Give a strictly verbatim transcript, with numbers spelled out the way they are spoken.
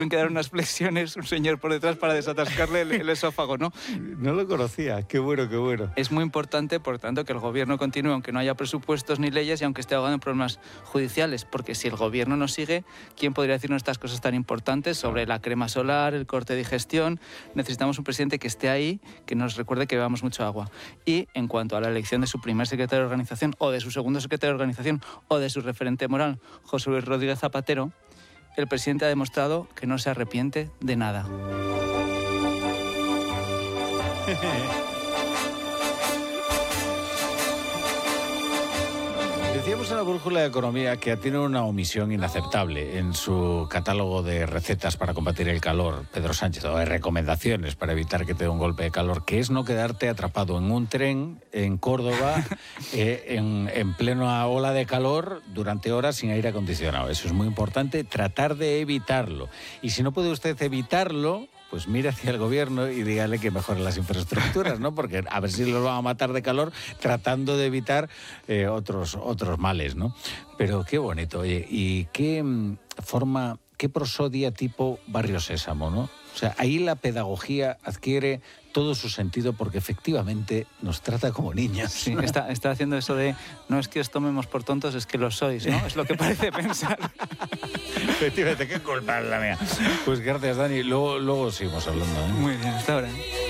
que dar unas flexiones un señor por detrás para desatascarle el, el esófago, ¿no? No lo conocía, qué bueno, qué bueno. Es muy importante, por tanto, que el gobierno continúe, aunque no haya presupuestos ni leyes y aunque esté ahogado en problemas judiciales, porque si el gobierno no sigue, ¿quién podría decirnos estas cosas tan importantes sobre la crema solar, el corte de digestión? Necesitamos un presidente que esté ahí, que nos recuerde que bebamos mucho agua. Y en cuanto a la elección de su primer secretario de organización o de su segundo secretario de organización o de su referente moral, José Luis Rodríguez Zapatero, el presidente ha demostrado que no se arrepiente de nada. Decíamos en la Brújula de Economía que tiene una omisión inaceptable en su catálogo de recetas para combatir el calor, Pedro Sánchez, o de recomendaciones para evitar que te dé un golpe de calor, que es no quedarte atrapado en un tren en Córdoba eh, en, en plena ola de calor durante horas sin aire acondicionado. Eso es muy importante, tratar de evitarlo. Y si no puede usted evitarlo, pues mire hacia el gobierno y dígale que mejore las infraestructuras, ¿no? Porque a ver si los van a matar de calor tratando de evitar eh, otros, otros males, ¿no? Pero qué bonito, oye, y qué mm, forma, qué prosodia tipo Barrio Sésamo, ¿no? O sea, ahí la pedagogía adquiere todo su sentido porque efectivamente nos trata como niños. Sí, está, está haciendo eso de no es que os tomemos por tontos, es que lo sois, ¿no? Es lo que parece pensar. Efectivamente, qué culpa es la mía. Pues gracias, Dani. Luego, luego seguimos hablando, ¿eh? Muy bien, hasta ahora.